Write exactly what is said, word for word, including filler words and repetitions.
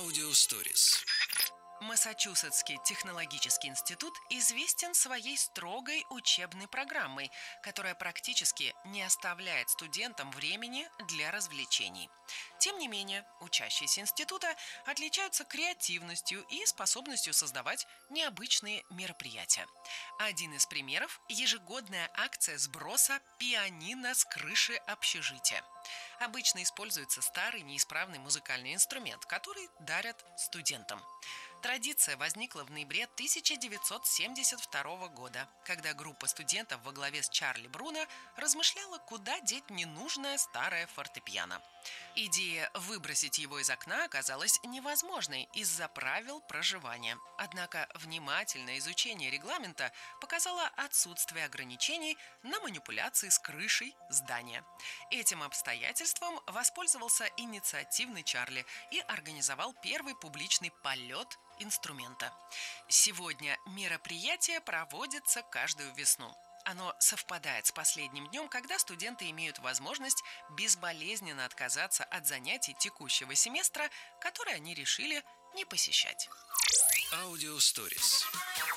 Аудиосторис. Массачусетский технологический институт известен своей строгой учебной программой, которая практически не оставляет студентам времени для развлечений. Тем не менее, учащиеся института отличаются креативностью и способностью создавать необычные мероприятия. Один из примеров – ежегодная акция сброса пианино с крыши общежития. Обычно используется старый неисправный музыкальный инструмент, который дарят студентам. Традиция возникла в ноябре тысяча девятьсот семьдесят второго года, когда группа студентов во главе с Чарли Бруно размышляла, куда деть ненужное старое фортепиано. Идея выбросить его из окна оказалась невозможной из-за правил проживания. Однако внимательное изучение регламента показало отсутствие ограничений на манипуляции с крышей здания. Этим обстоятельством воспользовался инициативный Чарли и организовал первый публичный полет инструмента. Сегодня мероприятие проводится каждую весну. Оно совпадает с последним днем, когда студенты имеют возможность безболезненно отказаться от занятий текущего семестра, которые они решили не посещать. Аудиосторис.